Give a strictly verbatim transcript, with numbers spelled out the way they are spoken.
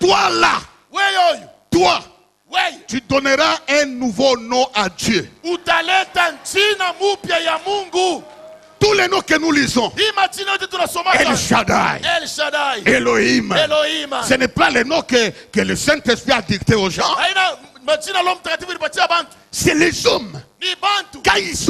toi là, wewe oyo, toi, wewe tu donneras un nouveau nom à Dieu. utaleta jina mupya ya Mungu. Tous les noms que nous lisons, Hii majina yote tunasoma El Shaddai, El Shaddai, Elohim, Elohim. ce n'est pas les noms que, que le Saint-Esprit a dicté aux gens. Haina majina Roho Mtakatifu ilipatia bantu. C'est les hommes. Ni bantu. Quand ils sont